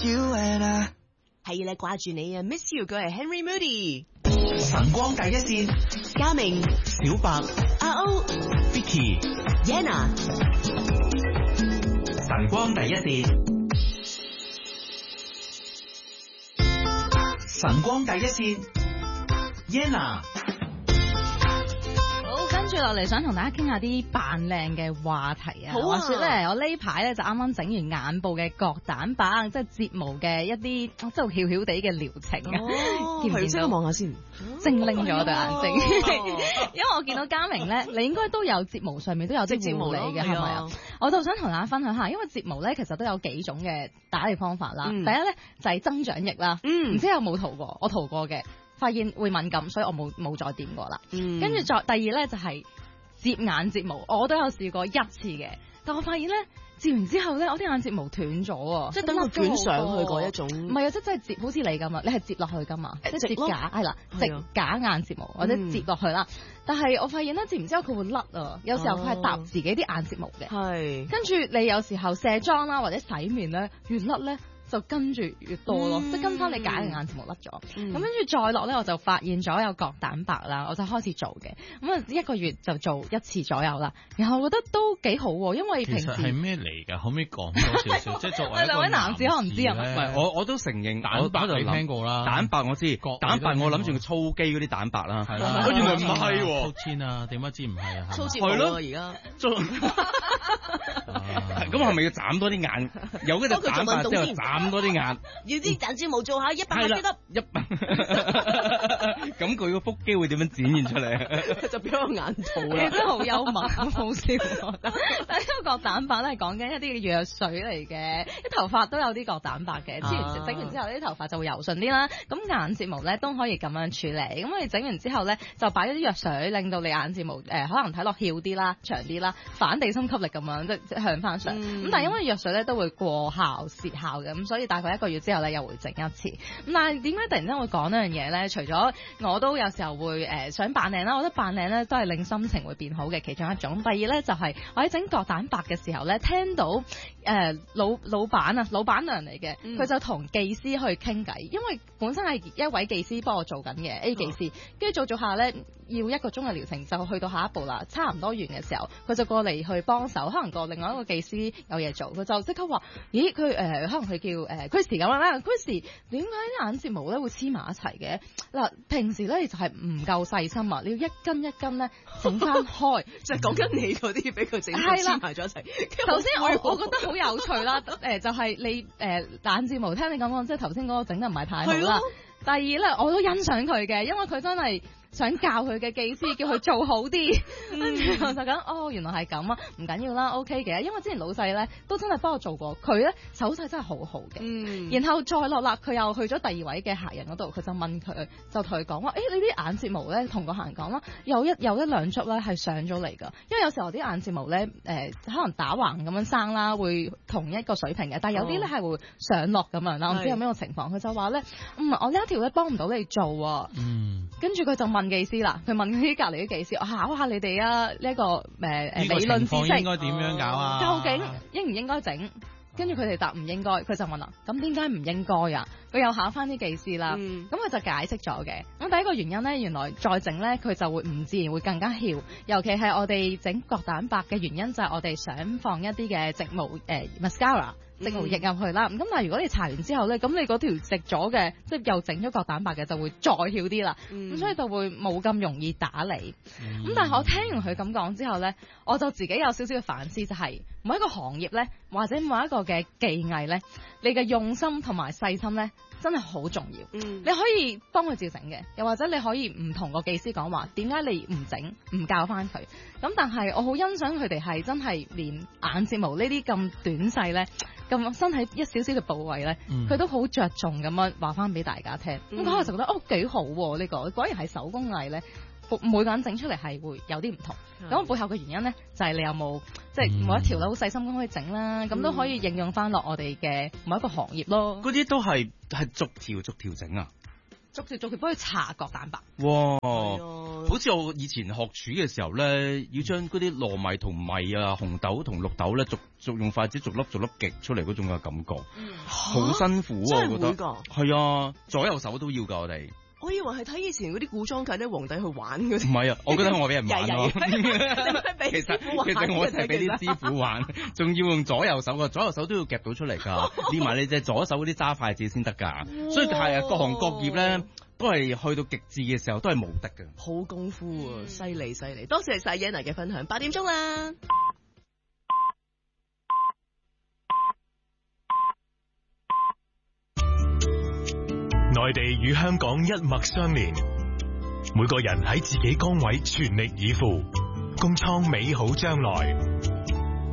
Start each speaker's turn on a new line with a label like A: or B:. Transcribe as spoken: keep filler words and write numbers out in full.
A: you and I。
B: 係啦，掛住你啊 ，Miss You 佢係 Henry Moody。
A: 晨光第一線，
B: 嘉明、
A: 小白、
B: 阿 O、Vicky、Yana。
A: 晨光第一線，晨光第一線 ，Yana。
C: 跟住落嚟，想同大家傾下啲扮靚嘅話題啊！
B: 好啊！
C: 話說咧，我呢排咧就啱啱整完眼部嘅角蛋白，即係睫毛嘅一啲即係翹翹地嘅療程啊！
B: 哦，
C: 見唔見到？
B: 望下先，
C: 精靈咗對眼睛。因為我見到嘉明咧，你應該都有睫毛上面都有啲護理嘅，係咪啊？我就想同大家分享下，因為睫毛咧其實都有幾種嘅打理方法啦。嗯、第一咧就係、是、增長液啦，唔、嗯、知有冇塗過？我塗過嘅。發現會敏感，所以我冇冇再掂過啦。嗯、跟住再第二咧就係、是、接眼睫毛，我都有試過一次嘅，但我發現咧接完之後咧，我啲眼睫毛斷咗，即係等佢捲上去嗰一種。唔係啊，即係真係接，好似你咁啊，你係接落去噶嘛，即係接假係啦，直假眼睫毛或者接落去啦。嗯、但係我發現咧接完之後佢會甩啊，有時候佢係搭自己啲眼睫毛嘅。係、哦，跟住你有時候卸妝啦或者洗面咧，越甩咧。就跟住越多咯，嗯、即係跟翻你假嘅眼睫毛甩咗，咁跟住再落咧，我就發現咗有角蛋白啦，我就開始做嘅，咁啊一個月就做一次左右啦，然後我覺得都幾好喎，因為平時
D: 其實係咩嚟㗎？可唔可以講多少少？即係作為
C: 兩位男士可能唔知啊，
E: 唔係我我都承認
D: 蛋白你聽過啦，
E: 蛋白我知，蛋白我諗住粗肌嗰啲蛋白啦，係啦，原來唔係喎，
D: 粗纖啊，點解知唔係啊？
B: 粗纖係咯，而家
E: 咁係咪要斬多啲眼？有嗰隻蛋白之後斬多啲眼。
B: 要啲眼睫毛做下一百個先得，
E: 一百咁佢個腹肌會點樣展現出嚟？
B: 就變咗眼套啦。
C: 你真係好幽默，好笑。但係呢個角蛋白咧係講緊一啲嘅藥水嚟嘅，啲頭髮都有啲角蛋白嘅。之前整完之後，啲頭髮就會柔順啲啦。咁眼睫毛咧都可以咁樣處理。咁我哋整完之後咧，就擺咗啲藥水，令到你眼睫毛誒、呃、可能睇落翹啲啦、長啲啦，反地心吸力咁樣即係向翻上。咁、嗯、但係因為藥水咧都會過效蝕效嘅，咁所以大概一個月之後咧又會整一次。咁但係點解突然之間會講呢樣嘢咧？除咗我都有時候會誒、呃、想扮靚啦，我覺得扮靚咧都係令心情會變好嘅其中一種。第二咧就係、是、我喺整角蛋白嘅時候咧，聽到誒、呃、老老闆啊，老闆娘嚟嘅，佢、嗯、就同技師去傾偈，因為本身係一位技師幫我做緊嘅 A 技師，跟住、哦、做做下咧要一個鐘嘅療程就去到下一步啦，差唔多完嘅時候，佢就過嚟去幫手，可能個另外一個技師有嘢做，佢就即刻話：咦，佢誒、呃、可能佢叫誒 Chris 咁樣啦 ，Chris 點解啲眼睫毛咧會黐埋一齊嘅？嗱，平時咧就係唔夠細心啊，你要一根一根咧整翻開，
B: 就講緊你嗰啲俾佢整黐埋咗一齊。
C: 頭先我我覺得好有趣啦，誒、呃、就係、是、你誒、呃、眼睫毛，聽你咁講，即係頭先嗰個整得唔係太好啦。第二咧，我都欣賞佢嘅，因為佢真係想教佢嘅技師，叫佢做好啲。跟住、嗯、我就講，哦，原來係咁啊，唔緊要啦 ，OK 嘅。因為之前老細咧都真係幫我做過，佢咧手勢真係好好嘅。嗯。然後再落啦，佢又去咗第二位嘅客人嗰度，佢就問佢，就同佢講話，誒、欸，你啲眼睫毛咧，同個客人講啦，有一有一兩撮咧係上咗嚟㗎。因為有時候啲眼睫毛咧，誒、呃，可能打橫咁樣生啦，會同一個水平嘅，但係有啲咧係會上落咁樣啦。我唔知有咩個情況，佢就話咧，嗯，我呢一條咧幫唔到你做啊。嗯。跟住佢就問技師啦，佢問啲隔離啲技師，我考下你哋啊，呢、這個誒誒、呃、理論知識
D: 應該點樣搞啊？
C: 究竟應唔應該整？跟住佢哋答唔應該，佢就問啦，咁點解唔應該啊？佢又考翻啲技師啦，咁佢、嗯、就解釋咗嘅。咁第一個原因咧，原來再整咧，佢就會唔自然會更加翹，尤其係我哋整角蛋白嘅原因就係我哋想放一啲嘅直毛誒、呃、mascara。直毛液入去啦，咁但係如果你搽完之後咧，咁你嗰條直咗嘅，即係又整咗角蛋白嘅，就會再翹啲啦，咁、嗯、所以就會冇咁容易打理。咁、嗯、但係我聽完佢咁講之後咧，我就自己有少少嘅反思，就係、是、每一個行業咧，或者每一個嘅技藝咧，你嘅用心同埋細心咧，真係好重要。嗯、你可以幫佢照整嘅，又或者你可以唔同個技師講話，點解你唔整唔教翻佢？咁但係我好欣賞佢哋係真係連眼睫毛呢啲咁短細咧，咁身體一少少嘅部位咧，佢、嗯、都好着重咁樣話翻俾大家聽。咁嗰陣就覺得哦幾好喎、啊，呢、這個果然係手工藝咧，每個人整出嚟係會有啲唔同。咁、嗯、背後嘅原因咧，就係、是、你有冇即係每一條咧好細心咁可以整啦，咁、嗯、都可以應用翻落我哋嘅某一個行業咯。
E: 嗰啲都係係逐條逐條整啊。
C: 逐條逐條幫佢搽角蛋白。
E: 哇！好好似我以前學廚嘅時候咧，要將嗰啲糯米同米啊、紅豆同綠豆咧，逐逐用筷子逐粒逐粒極出嚟嗰種嘅感覺，好、嗯、辛苦啊！我覺得係啊，左右手都要㗎，我哋。
B: 我以為係睇以前嗰啲古裝劇啲皇帝去玩嗰啲。
E: 唔係啊，我覺得我俾人玩咯。
B: 其實
E: 其實我係俾啲師傅玩，仲要用左右手㗎，左右手都要夾到出嚟㗎，連埋你隻左手嗰啲揸筷子先得㗎。所以係啊，各行各業咧都係去到極致嘅時候都係無敵嘅。
B: 好功夫啊，犀利犀利！多謝晒 Yana 嘅分享。八點鐘啦。
F: 內地與香港一脈相連，每個人喺自己崗位全力以赴，共創美好將來。